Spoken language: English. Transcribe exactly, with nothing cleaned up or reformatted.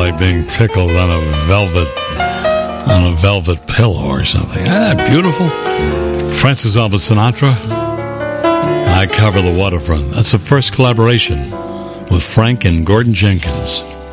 like being tickled on a velvet on a velvet pillow or something. Ah, beautiful. Francis Albert Sinatra. I Cover the Waterfront. That's the first collaboration with Frank and Gordon Jenkins.